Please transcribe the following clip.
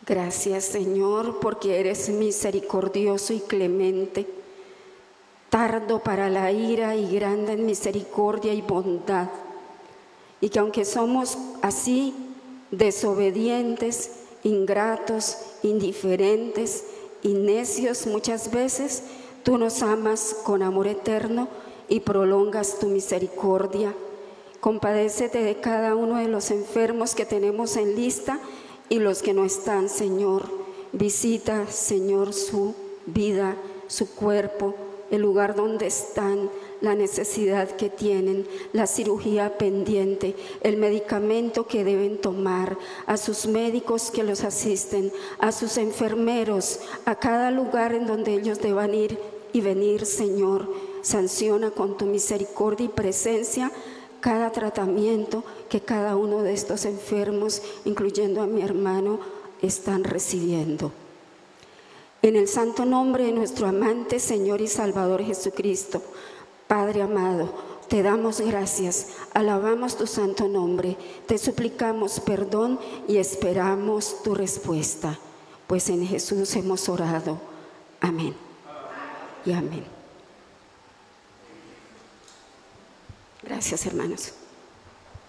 Gracias, Señor, porque eres misericordioso y clemente, tardo para la ira y grande en misericordia y bondad. Y que aunque somos así, desobedientes, ingratos, indiferentes y necios muchas veces, tú nos amas con amor eterno y prolongas tu misericordia. Compadécete de cada uno de los enfermos que tenemos en lista y los que no están, Señor. Visita, Señor, su vida, su cuerpo, el lugar donde están, la necesidad que tienen, la cirugía pendiente, el medicamento que deben tomar, a sus médicos que los asisten, a sus enfermeros, a cada lugar en donde ellos deban ir y venir, Señor. Sanciona con tu misericordia y presencia cada tratamiento que cada uno de estos enfermos, incluyendo a mi hermano, están recibiendo. En el santo nombre de nuestro amante Señor y Salvador Jesucristo, Padre amado, te damos gracias, alabamos tu santo nombre, te suplicamos perdón y esperamos tu respuesta, pues en Jesús hemos orado. Amén y amén. Gracias, hermanos.